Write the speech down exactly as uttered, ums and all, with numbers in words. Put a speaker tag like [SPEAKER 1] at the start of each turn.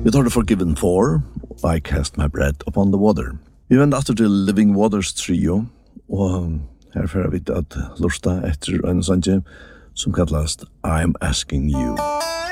[SPEAKER 1] Vi tar det Forgiven For, I Cast My Bread Upon the Water. Vi vender aftur til Living Waters trio, og her får vi at lusta etter en sannsyn som kallast I'm Asking You.